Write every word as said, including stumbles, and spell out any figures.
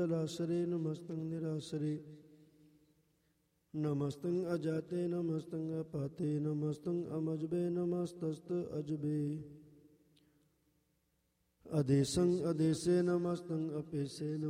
ਜਲਾਸਰੇ ਨਮਸਤੰ ਨਿਰਾਸਰੇ ਨਮਸਤੰ ਅਜਾਤੇ ਨਮਸਤੰ ਅਪਾਤੇ ਨਮਸਤੰ ਅਮਜਬੇ ਨਮਸਤਸਤ ਅਜਬੇ ਅਦੇਸੰ ਅਦੇਸੇ ਨਮਸਤੰ ਅਪੇਸੇ